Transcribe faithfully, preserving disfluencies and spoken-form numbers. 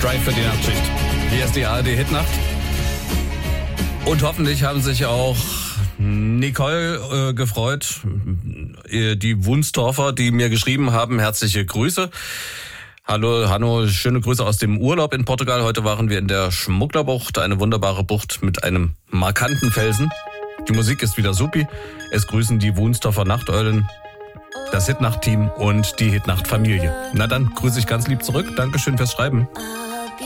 Drive für die Nachtschicht. Hier ist die A R D-Hitnacht. Und hoffentlich haben sich auch Nicole äh, gefreut, äh, die Wunstorfer, die mir geschrieben haben, herzliche Grüße. Hallo, Hanno, schöne Grüße aus dem Urlaub in Portugal. Heute waren wir in der Schmugglerbucht, eine wunderbare Bucht mit einem markanten Felsen. Die Musik ist wieder supi. Es grüßen die Wunstorfer Nachteulen, das Hitnacht-Team und die Hitnacht-Familie. Na dann, grüße ich ganz lieb zurück. Dankeschön fürs Schreiben.